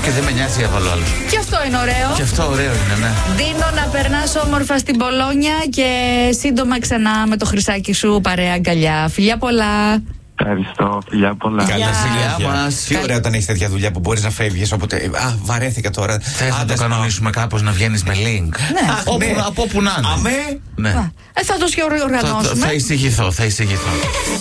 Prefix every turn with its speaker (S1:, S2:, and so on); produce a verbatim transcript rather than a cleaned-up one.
S1: και δεν με νοιάζει για άλλο άλλο.
S2: Και αυτό είναι ωραίο.
S1: Και αυτό ωραίο είναι, ναι.
S2: Δίνω να περνάς όμορφα στην Πολόνια και σύντομα ξανά με το χρυσάκι σου παρέα αγκαλιά. Φιλιά πολλά.
S3: Ευχαριστώ, φιλιά πολλά.
S1: Καλά φιλιά μας.
S4: Τι ωραία όταν έχεις τέτοια δουλειά που μπορείς να φεύγεις. Όποτε. Α, βαρέθηκα τώρα.
S1: Θες να το κανονίσουμε κάπως να βγαίνεις με link?
S2: Ναι.
S1: Όπου,
S4: ναι.
S1: Από όπου να είναι.
S4: Αμέ.
S1: Ναι.
S2: Ε, θα το
S1: Θα,
S2: οργανώσουμε.
S1: θα εισηγηθώ, θα εισηγηθώ.